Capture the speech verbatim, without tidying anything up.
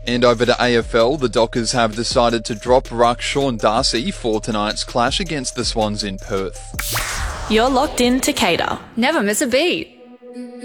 And over to A F L, the Dockers have decided to drop ruck Sean Darcy for tonight's clash against the Swans in Perth. You're locked in to Cater. Never miss a beat.